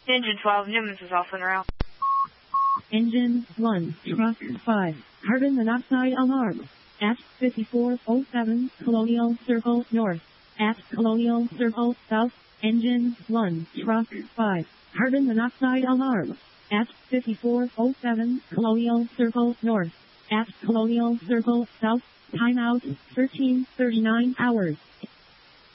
Engine 12, Nimitz is off en route. Engine 1, Truck 5, carbon monoxide alarm. At 5407 Colonial Circle North. At Colonial Circle South. Engine 1, Truck 5, carbon monoxide alarm. At 5407 Colonial Circle North. At Colonial Circle South. Timeout 13:39 hours.